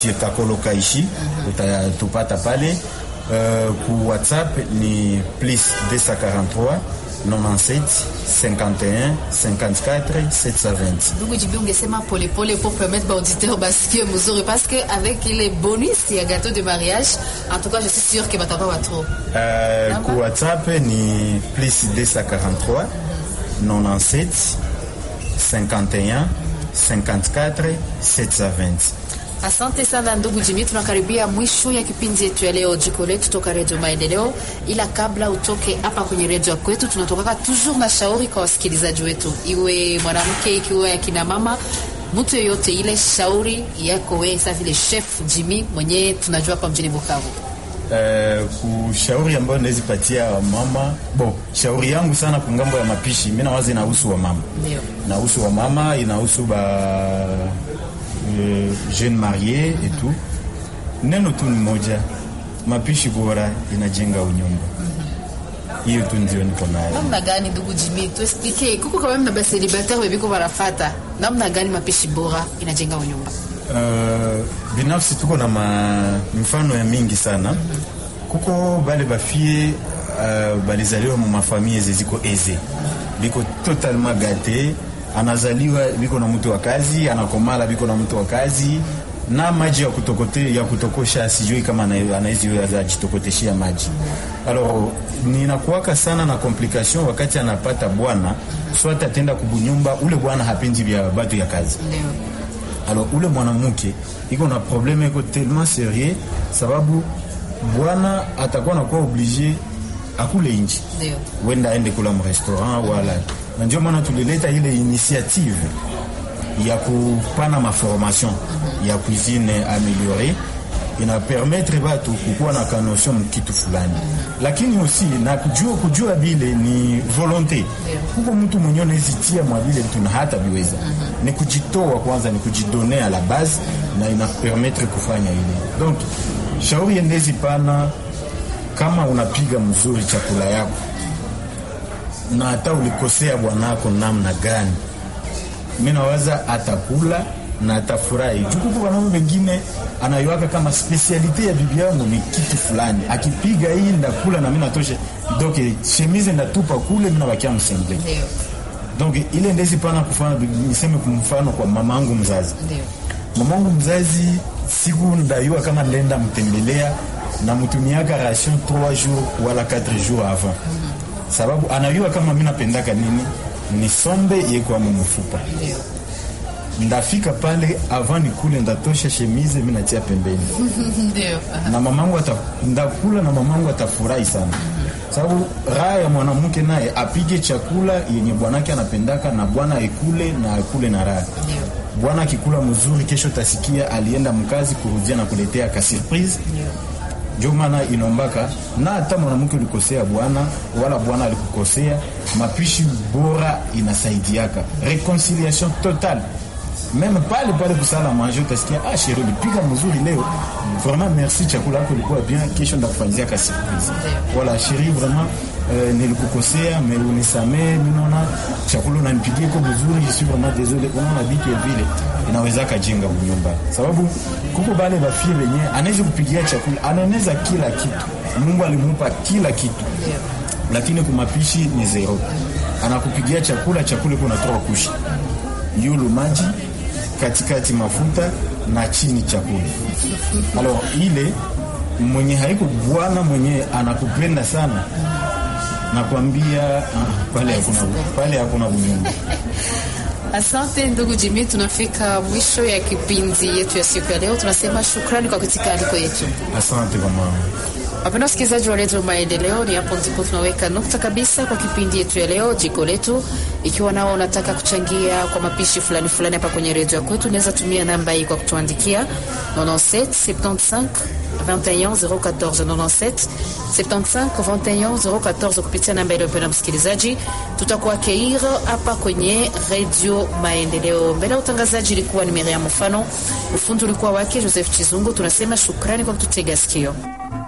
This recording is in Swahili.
Utakoloka ishi utatupata pale. Ku WhatsApp ni +243 97 51 54 720. Ndugu Jibi, ungesema pole pole pour permettre aux auditeurs basikie mzuri parce que avec les bonus ya gâteau de mariage, en tout cas je suis sûr que batakuwa trop. Ku WhatsApp ni +243 97 51 54 720. Asante sana ndugu Jimmy, tunakaribia mwisho ya kipindi yetu ya leo Jiko Letu toka Radio Maendeleo, ila kabla utoke hapa kwenye radio kwetu, tunatoka toujours na shauri kwa wasikilizaji wetu, iwe mwanamke ikiwa akina mama, mtu yoyote ile, shauri yako wewe sasa vile chef Jimmy mwenyewe tunajua hapa mjini Bukavu. Kushauri ambayo naweza patia mama, shauri yangu sana kungambo ya mapishi, mimi nawaza inahusu wa mama. Ndio. Inahusu wa mama, inahusu jeune marié et tout. Neno tu ni moja, mapishi bora inajenga unyumba. Hiyo tu ndio niko nayo. Namna gani ndugu Jimmy, tu explique kuko kama mna basi célibataire biko barafata. Namna gani mapishi bora inajenga unyumba? Binafsi tuko na mifano ya mingi sana. Kuko bale bafie balizaliwa mu mafamille ziko aisées. Biko totalement gâté. Anazaliwa biko na mtu wa kazi, anakomala biko na mtu wa kazi, na maji ya kutokosha sijui kama anaizi ajitokoteshia maji. Alors ninakuwaka sana na complication wakati anapata bwana, swata atenda kubunyumba, ule bwana hapendi vya batu ya kazi. Alors ule mwanamke iko na probleme iko tellement sérieux, sababu bwana atakuwa na kuwa obligé akule inji. Wenda aende kula mu restaurant wala. Ndio maana tulileta ile initiative ya kupana maformation ya cuisine améliorée, ina permettre batu kukuwa na kanotion kitu fulani. Lakini aussi na kujua bile ni volonté. Kuko mtu mwenyewe anazitia mwa bile tuna hata biweza. Ni kujitoa kwanza, ni kujidonner à la base, na ina permettre kufanya ile. Donc shauri endezi pana, kama unapiga mzuri chakula yako na hata ulikosea bwanako namna gani, mimi nawaza atakula na atafurahi. Jukuku wanaume wengine anayowaka kama speciality ya bibi yangu ni kitu fulani, akipiga hii ndakula na mimi natosha, donc chemise ndatupa kule, mimi nabakia msemble. Donc ile ndezi pana kufanya, niseme kwa mfano kwa mamangu mzazi. Mamangu mzazi siku ndayua kama nenda mtembelea na mtumiaka ration 3 jours wala 4 jours avant. Sababu anajua kama mimi napendaka nini, ni sombe yeko mfupa. Ndafika pale avant nikule, ndatosha chemise mimi natia pembeni. Ndio. Na mamangu ndakula na mamangu atafurahi sana. Sababu raha ya mwanamke naye apige chakula yenye bwanake anapendaka, na bwana ikule na akule na raha. Bwana akikula mzuri, kesho tasikia alienda mkazi kurudia na kuletea ka surprise. Ndio maana inombaka na hata mwanamke ulikosea bwana wala bwana alikukosea, mapishi bora inasaidiaka reconciliation totale. Même pale kusala manger utasikia chérie ulipiga mzuri leo, vraiment merci, chakula yako ilikuwa bien, kesho ndakufanyia ka surprise. Voilà chérie, vraiment nilikukosea mais unisamee, mimi naona chakula unanipigia kwa mzuri, je suis vraiment désolé. Unaona vitu vile inaweza kajenga nyumba, sababu kuko bale bafie wenyewe anaweza kupigia chakula, anaeneza kila kitu, Mungu alimupa kila kitu, lakini kumapishi ni zero. Anakupigia chakula kuna toa kushi yulu maji katikati mafuta na chini chakula. Alors ile mwenye bwana mwenye anakupenda sana, nakwambia pale hakuna unyumba. Asante ndugu Jimmy, tunafika mwisho ya kipindi yetu ya siku ya leo. Tunasema shukrani kwa kutika aliko yetu. Asante mama. Wapenda wasikilizaji wa Radio Maendeleo, ni hapo ndipo tunaweka nukta kabisa kwa kipindi yetu ya leo Jiko Letu. Ikiwa nao unataka kuchangia kwa mapishi fulani hapa kwenye radio ya kwetu, unaweza tumia namba hii kwa kutuandikia 97 75 21 014 97 75 21 014 kupitia namba ile. Mpendwa msikilizaji, tutakuwa keira hapa kwenye Radio Maendeleo. Mbele utangazaji ilikuwa ni Miriam Mfano, ufundi ulikuwa wake Joseph Chizungu. Tunasema shukrani kwa kututega sikio.